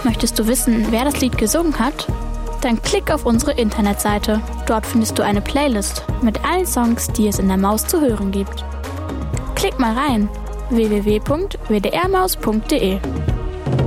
Möchtest du wissen, wer das Lied gesungen hat? Dann klick auf unsere Internetseite. Dort findest du eine Playlist mit allen Songs, die es in der Maus zu hören gibt. Klick mal rein: www.wdrmaus.de.